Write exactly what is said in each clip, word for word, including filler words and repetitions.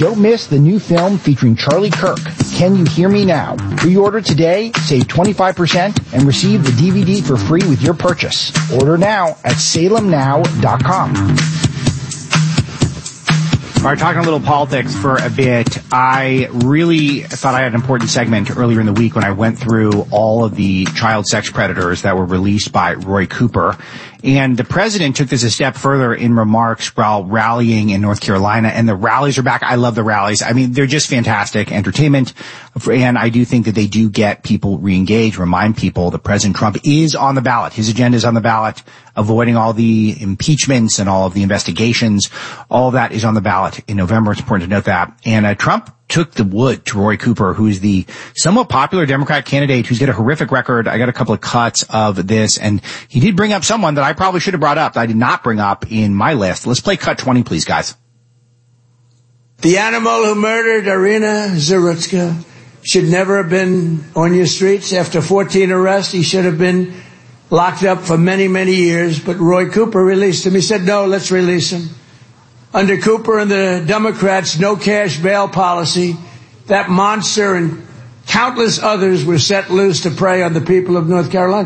don't miss the new film featuring Charlie Kirk, Can You Hear Me Now? Pre-order today, save twenty-five percent, and receive the D V D for free with your purchase. Order now at salem now dot com. All right, talking a little politics for a bit. I really thought I had an important segment earlier in the week when I went through all of the child sex predators that were released by Roy Cooper. And the president took this a step further in remarks while rallying in North Carolina. And the rallies are back. I love the rallies. I mean, they're just fantastic entertainment. And I do think that they do get people re-engaged, remind people that President Trump is on the ballot. His agenda is on the ballot, avoiding all the impeachments and all of the investigations. All of that is on the ballot in November. It's important to note that. And uh, Trump took the wood to Roy Cooper, who is the somewhat popular Democrat candidate who's got a horrific record. I got a couple of cuts of this, and he did bring up someone that I probably should have brought up that I did not bring up in my list. Let's play cut twenty, please, guys. The animal who murdered Irina Zarutska should never have been on your streets. After fourteen arrests, he should have been locked up for many, many years. But Roy Cooper released him. He said, no, let's release him. Under Cooper and the Democrats' no cash bail policy, that monster and countless others were set loose to prey on the people of North Carolina.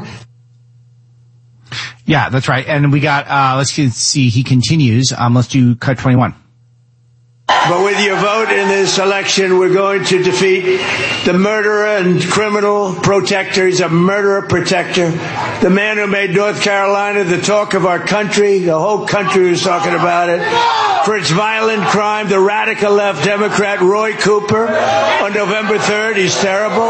Yeah, that's right. And we got, uh, let's see, he continues. Um, let's do cut twenty-one. But with your vote in this election, we're going to defeat the murderer and criminal protector. He's a murderer protector. The man who made North Carolina the talk of our country. The whole country was talking about it. For its violent crime, the radical left Democrat Roy Cooper on November third. He's terrible.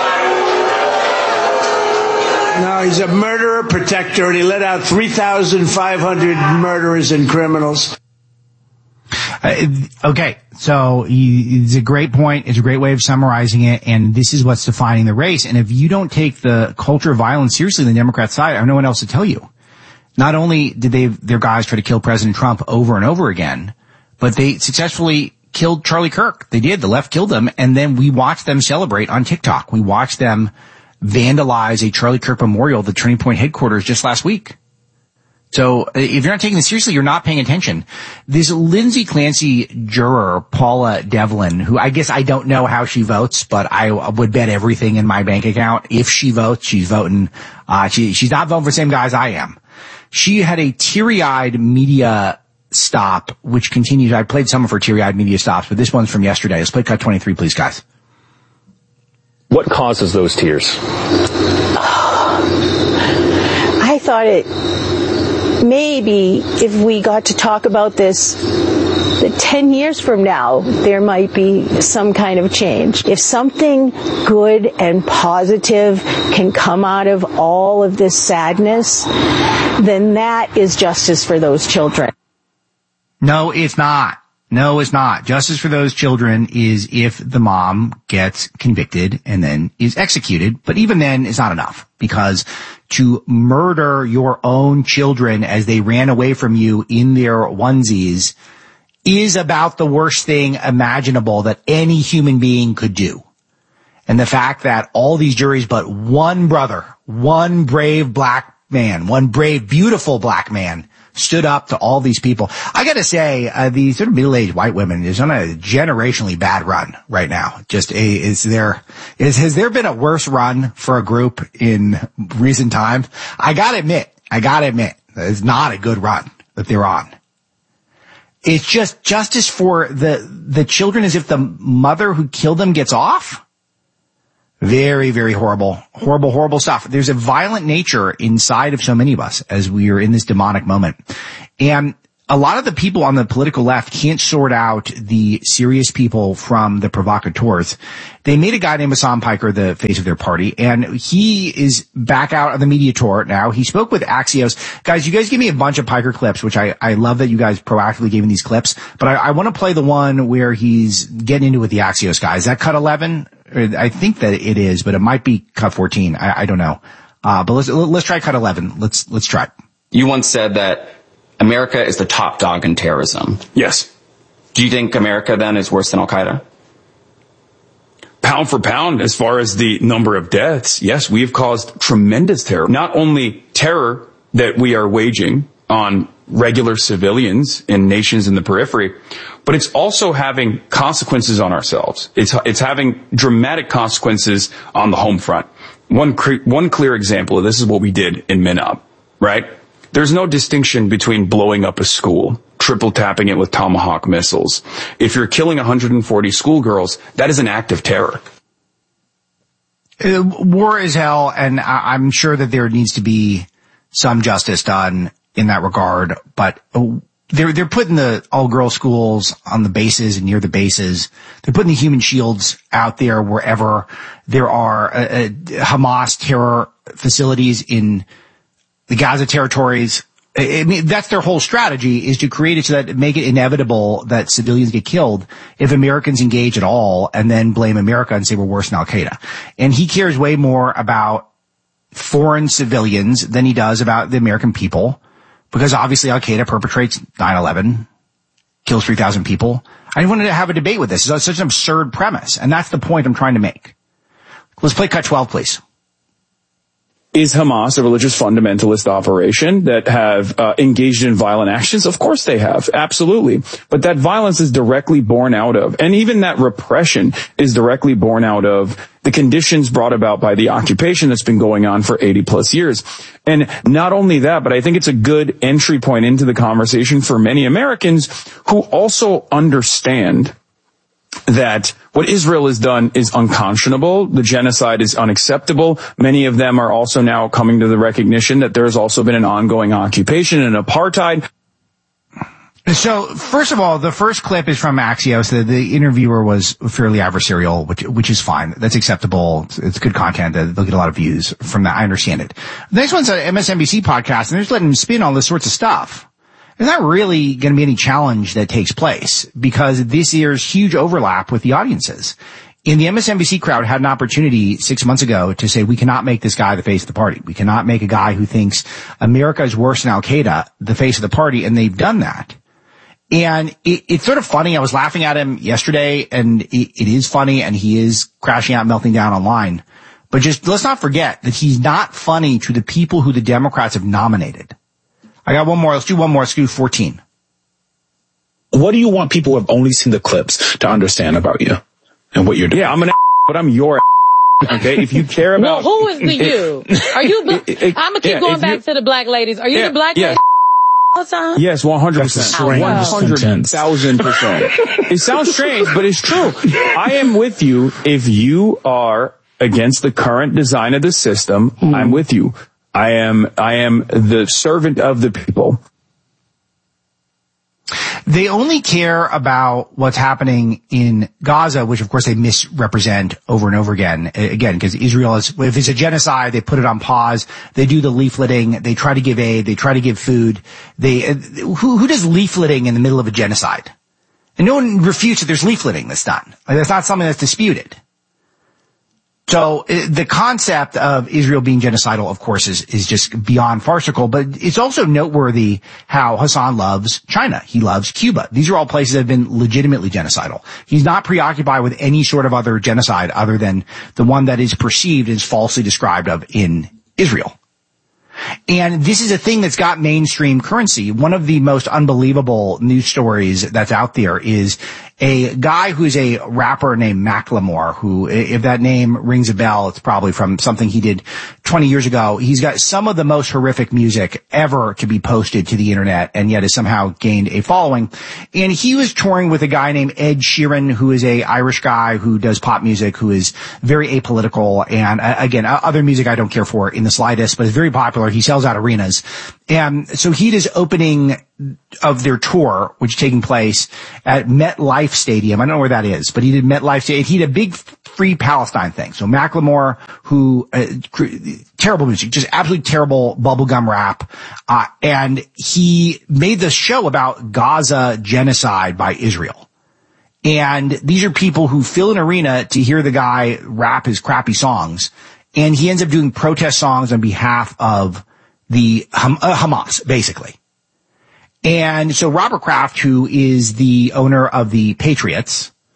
No, he's a murderer protector, and he let out three thousand five hundred murderers and criminals. Uh, okay, so he, it's a great point. It's a great way of summarizing it, and this is what's defining the race. And if you don't take the culture of violence seriously on the Democrat side, I have no one else to tell you. Not only did they, their guys try to kill President Trump over and over again, but they successfully killed Charlie Kirk. They did. The left killed him, and then we watched them celebrate on TikTok. We watched them vandalize a Charlie Kirk memorial at the Turning Point headquarters just last week. So if you're not taking this seriously, you're not paying attention. This Lindsay Clancy juror, Paula Devlin, who I guess I don't know how she votes, but I would bet everything in my bank account. If she votes, she's voting, uh, she, she's not voting for the same guy as I am. She had a teary-eyed media stop, which continues. I played some of her teary-eyed media stops, but this one's from yesterday. Let's play cut twenty-three, please, guys. What causes those tears? I thought it, maybe if we got to talk about this that ten years from now, there might be some kind of change. If something good and positive can come out of all of this sadness, then that is justice for those children. No, it's not. No, it's not. Justice for those children is if the mom gets convicted and then is executed. But even then, it's not enough, because to murder your own children as they ran away from you in their onesies is about the worst thing imaginable that any human being could do. And the fact that all these juries but one brother, one brave black man, one brave, beautiful black man stood up to all these people. I gotta say, uh, these sort of middle-aged white women is on a generationally bad run right now. Just a, is there, is, has there been a worse run for a group in recent times? I gotta admit, I gotta admit, it's not a good run that they're on. It's just justice for the, the children as if the mother who killed them gets off. Very, very horrible, horrible, horrible stuff. There's a violent nature inside of so many of us as we are in this demonic moment. And a lot of the people on the political left can't sort out the serious people from the provocateurs. They made a guy named Hassan Piker the face of their party, and he is back out on the media tour now. He spoke with Axios. Guys, you guys give me a bunch of Piker clips, which I, I love that you guys proactively gave me these clips, but I, I want to play the one where he's getting into it with the Axios guy. Is that cut eleven? I think that it is, but it might be cut fourteen. I, I don't know. Uh, but let's, let's try cut eleven. Let's, let's try it. You once said that America is the top dog in terrorism. Yes. Do you think America then is worse than Al-Qaeda? Pound for pound, as far as the number of deaths, yes, we have caused tremendous terror. Not only terror that we are waging on regular civilians in nations in the periphery, but it's also having consequences on ourselves. It's, it's having dramatic consequences on the home front. One, cre- one clear example of this is what we did in Minop, right? There's no distinction between blowing up a school, triple tapping it with Tomahawk missiles. If you're killing one hundred forty schoolgirls, that is an act of terror. Uh, war is hell, and I- I'm sure that there needs to be some justice done in that regard, but uh, they're, they're putting the all-girl schools on the bases and near the bases. They're putting the human shields out there wherever there are uh, uh, Hamas terror facilities in the Gaza territories. I mean, that's their whole strategy, is to create it so that make it inevitable that civilians get killed if Americans engage at all, and then blame America and say we're worse than Al-Qaeda. And he cares way more about foreign civilians than he does about the American people, because obviously Al-Qaeda perpetrates nine eleven, kills three thousand people. I wanted to have a debate with this. It's such an absurd premise, and that's the point I'm trying to make. Let's play cut twelve, please. Is Hamas a religious fundamentalist operation that have uh, engaged in violent actions? Of course they have. Absolutely. But that violence is directly born out of, and even that repression is directly born out of the conditions brought about by the occupation that's been going on for eighty plus years. And not only that, but I think it's a good entry point into the conversation for many Americans who also understand that what Israel has done is unconscionable. The genocide is unacceptable. Many of them are also now coming to the recognition that there has also been an ongoing occupation and apartheid. So, first of all, the first clip is from Axios. The, the interviewer was fairly adversarial, which, which is fine. That's acceptable. It's, it's good content. They'll get a lot of views from that. I understand it. The next one's an M S N B C podcast, and they're just letting him spin all this sorts of stuff. There's not really going to be any challenge that takes place, because this year's huge overlap with the audiences. And the M S N B C crowd had an opportunity six months ago to say, we cannot make this guy the face of the party. We cannot make a guy who thinks America is worse than Al-Qaeda the face of the party, and they've done that. And it, it's sort of funny. I was laughing at him yesterday, and it, it is funny, and he is crashing out, melting down online. But just let's not forget that he's not funny to the people who the Democrats have nominated. I got one more. Let's do one more. Let's do fourteen. What do you want people who have only seen the clips to understand about you and what you're doing? Yeah, I'm an but I'm your okay? If you care about... Well, who is the you? Are you... Bl- I'm going to keep yeah, going back you, to the black ladies. Are you yeah, the black yeah. lady all the time? Yes, one hundred percent. one hundred thousand percent. It sounds strange, but it's true. I am with you. If you are against the current design of the system, mm. I'm with you. I am, I am the servant of the people. They only care about what's happening in Gaza, which of course they misrepresent over and over again. Again, because Israel is, if it's a genocide, they put it on pause. They do the leafleting. They try to give aid. They try to give food. They, who, who does leafleting in the middle of a genocide? And no one refutes that there's leafleting that's done. Like, that's not something that's disputed. So the concept of Israel being genocidal, of course, is, is just beyond farcical, but it's also noteworthy how Hassan loves China. He loves Cuba. These are all places that have been legitimately genocidal. He's not preoccupied with any sort of other genocide other than the one that is perceived as falsely described of in Israel. And this is a thing that's got mainstream currency. One of the most unbelievable news stories that's out there is a guy who's a rapper named Macklemore, who, if that name rings a bell, it's probably from something he did twenty years ago. He's got some of the most horrific music ever to be posted to the internet, and yet has somehow gained a following. And he was touring with a guy named Ed Sheeran, who is a Irish guy who does pop music, who is very apolitical, and uh, again, other music I don't care for in the slightest, but is very popular. He sells out arenas. And so he does opening of their tour, which is taking place at MetLife Stadium. I don't know where that is, but he did MetLife Stadium. He did a big Free Palestine thing. So Macklemore, who, uh, terrible music, just absolutely terrible bubblegum rap. Uh, and he made the show about Gaza genocide by Israel. And these are people who fill an arena to hear the guy rap his crappy songs. And he ends up doing protest songs on behalf of the Ham- uh, Hamas, basically. And so Robert Kraft, who is the owner of the Patriots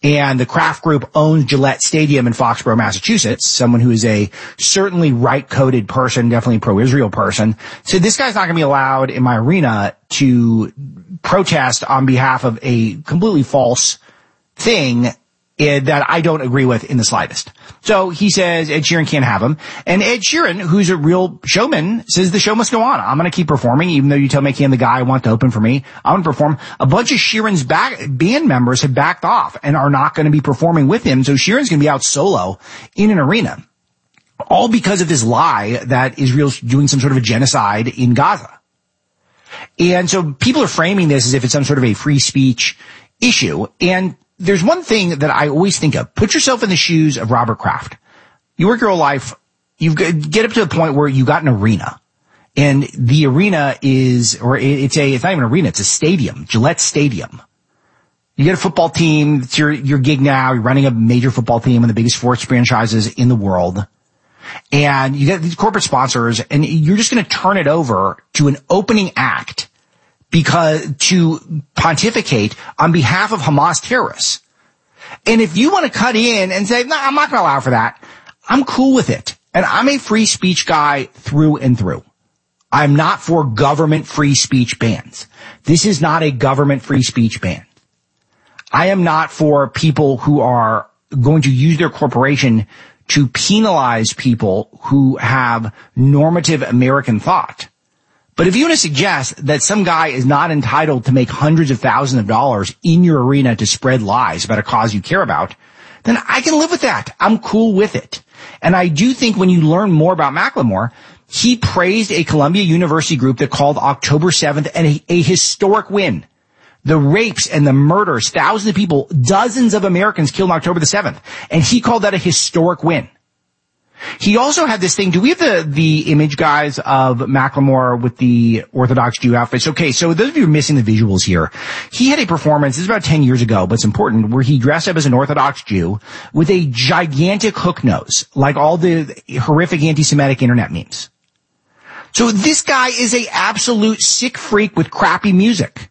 And the Kraft Group owns Gillette Stadium in Foxborough, Massachusetts. Someone who is a certainly right-coded person, definitely a pro-Israel person, said this guy's not going to be allowed in my arena to protest on behalf of a completely false thing that I don't agree with in the slightest. So he says Ed Sheeran can't have him. And Ed Sheeran, who's a real showman, says the show must go on. I'm going to keep performing, even though you tell me I can't, the guy I want to open for me. I'm going to perform. A bunch of Sheeran's back, band members have backed off and are not going to be performing with him. So Sheeran's going to be out solo in an arena. All because of this lie that Israel's doing some sort of a genocide in Gaza. And so people are framing this as if it's some sort of a free speech issue. And there's one thing that I always think of. Put yourself in the shoes of Robert Kraft. You work your whole life. You get up to the point where you got an arena. And the arena is, or it's a, it's not even an arena, it's a stadium, Gillette Stadium. You get a football team, it's your, your gig now, you're running a major football team, one of the biggest sports franchises in the world. And you get these corporate sponsors, and you're just going to turn it over to an opening act because to pontificate on behalf of Hamas terrorists. And if you want to cut in and say, no, I'm not going to allow for that, I'm cool with it. And I'm a free speech guy through and through. I'm not for government free speech bans. This is not a government free speech ban. I am not for people who are going to use their corporation to penalize people who have normative American thought. But if you want to suggest that some guy is not entitled to make hundreds of thousands of dollars in your arena to spread lies about a cause you care about, then I can live with that. I'm cool with it. And I do think when you learn more about Macklemore, he praised a Columbia University group that called October seventh a, a historic win. The rapes and the murders, thousands of people, dozens of Americans killed on October the seventh. And he called that a historic win. He also had this thing. Do we have the, the image, guys, of Macklemore with the Orthodox Jew outfits? Okay, so those of you who are missing the visuals here, he had a performance, this is about ten years ago, but it's important, where he dressed up as an Orthodox Jew with a gigantic hook nose, like all the horrific anti-Semitic internet memes. So this guy is a absolute sick freak with crappy music.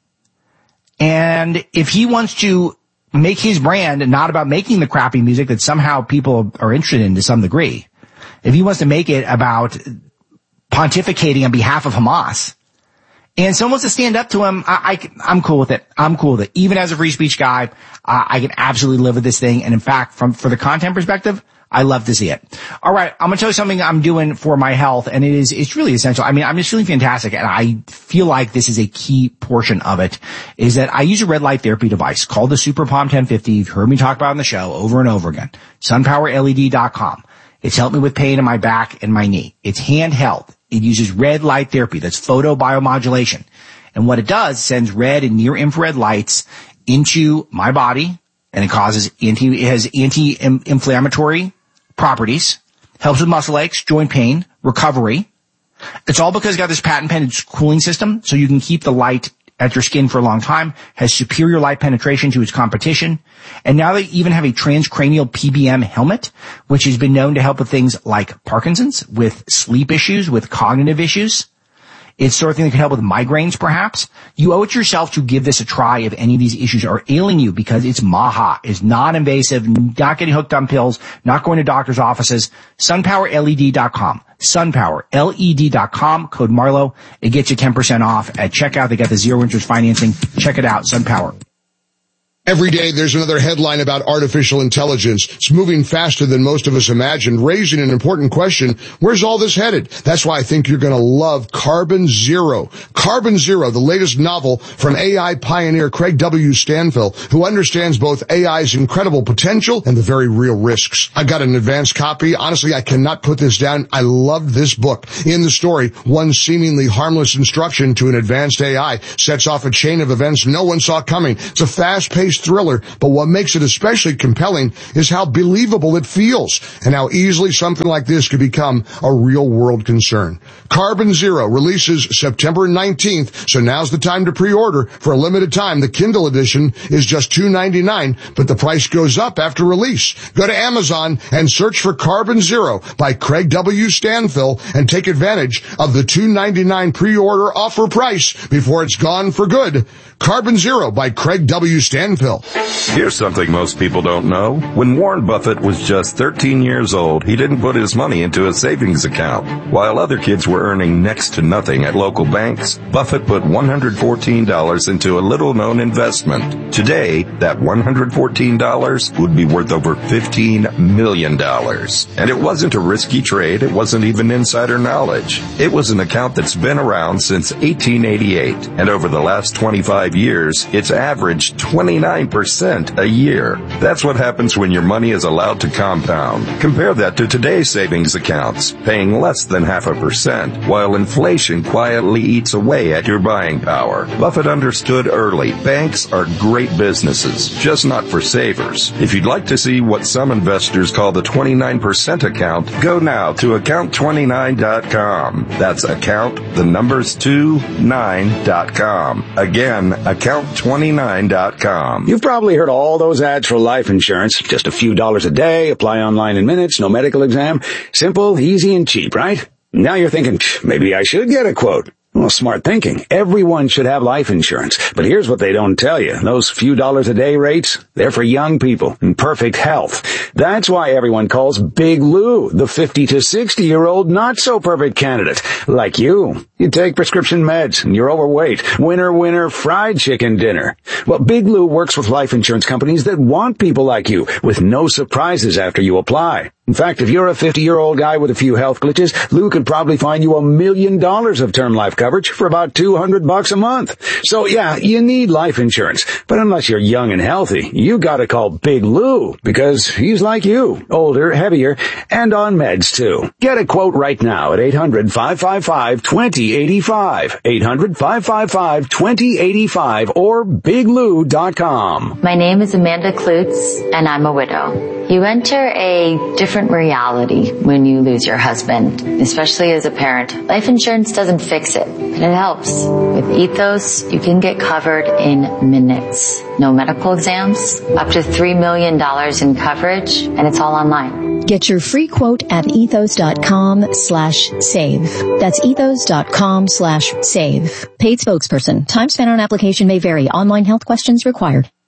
And if he wants to make his brand not about making the crappy music that somehow people are interested in to some degree, if he wants to make it about pontificating on behalf of Hamas, and someone wants to stand up to him, I, I, I'm cool with it. I'm cool with it. Even as a free speech guy, uh, I can absolutely live with this thing. And in fact, from for the content perspective, I love to see it. All right, I'm going to tell you something I'm doing for my health, and it is, it's really essential. I mean, I'm just feeling fantastic, and I feel like this is a key portion of it, is that I use a red light therapy device called the Super Palm ten fifty. You've heard me talk about it on the show over and over again. sunpower L E D dot com. It's helped me with pain in my back and my knee. It's handheld. It uses red light therapy. That's photobiomodulation. And what it does, sends red and near infrared lights into my body, and it causes anti, it has anti-inflammatory properties, helps with muscle aches, joint pain, recovery. It's all because it's got this patent pending cooling system, so you can keep the light at your skin for a long time, has superior light penetration to its competition. And now they even have a transcranial P B M helmet, which has been known to help with things like Parkinson's, with sleep issues, with cognitive issues. It's the sort of thing that can help with migraines, perhaps. You owe it yourself to give this a try if any of these issues are ailing you, because it's Maha. It's non-invasive, not getting hooked on pills, not going to doctor's offices. sunpower L E D dot com. sunpower L E D dot com. Code Marlowe. It gets you ten percent off at checkout. They got the zero interest financing. Check it out. SunPower. Every day there's another headline about artificial intelligence. It's moving faster than most of us imagined, raising an important question. Where's all this headed? That's why I think you're going to love Carbon Zero. Carbon Zero, the latest novel from A I pioneer Craig W. Stanfill, who understands both A I's incredible potential and the very real risks. I got an advanced copy. Honestly, I cannot put this down. I loved this book. In the story, one seemingly harmless instruction to an advanced A I sets off a chain of events no one saw coming. It's a fast-paced thriller, but what makes it especially compelling is how believable it feels and how easily something like this could become a real-world concern. Carbon Zero releases September nineteenth, so now's the time to pre-order. For a limited time, the Kindle edition is just two ninety-nine, but the price goes up after release. Go to Amazon and search for Carbon Zero by Craig W. Stanfill and take advantage of the two ninety-nine pre-order offer price before it's gone for good. Carbon Zero by Craig W. Stanfill. Here's something most people don't know. When Warren Buffett was just thirteen years old, he didn't put his money into a savings account. While other kids were earning next to nothing at local banks, Buffett put one hundred fourteen dollars into a little-known investment. Today, that one hundred fourteen dollars would be worth over fifteen million dollars. And it wasn't a risky trade. It wasn't even insider knowledge. It was an account that's been around since eighteen eighty-eight. And over the last twenty-five years, it's averaged twenty-nine percent a year. That's what happens when your money is allowed to compound. Compare that to today's savings accounts, paying less than half a percent, while inflation quietly eats away at your buying power. Buffett understood early, banks are great businesses, just not for savers. If you'd like to see what some investors call the twenty-nine percent account, go now to account twenty-nine dot com. That's account, the numbers two, nine dot com. Again, account twenty-nine dot com. You've probably heard all those ads for life insurance. Just a few dollars a day, apply online in minutes, no medical exam. Simple, easy, and cheap, right? Now you're thinking, maybe I should get a quote. Well, smart thinking. Everyone should have life insurance. But here's what they don't tell you. Those few dollars a day rates, they're for young people in perfect health. That's why everyone calls Big Lou the fifty to sixty year old not so perfect candidate. Like you. You take prescription meds and you're overweight. Winner, winner, fried chicken dinner. Well, Big Lou works with life insurance companies that want people like you with no surprises after you apply. In fact, if you're a fifty-year-old guy with a few health glitches, Lou could probably find you a million dollars of term life coverage for about two hundred bucks a month. So yeah, you need life insurance. But unless you're young and healthy, you gotta call Big Lou because he's like you, older, heavier, and on meds too. Get a quote right now at eight hundred, five five five, two zero eight five, eight hundred, five five five, two zero eight five, or big lou dot com. My name is Amanda Klutz, and I'm a widow. You enter a different reality when you lose your husband, especially as a parent. Life insurance doesn't fix it, but it helps. With Ethos, you can get covered in minutes. No medical exams, up to three million dollars in coverage, and it's all online. Get your free quote at ethos.com slash save. That's ethos.com slash save. Paid spokesperson. Time spent on application may vary. Online health questions required.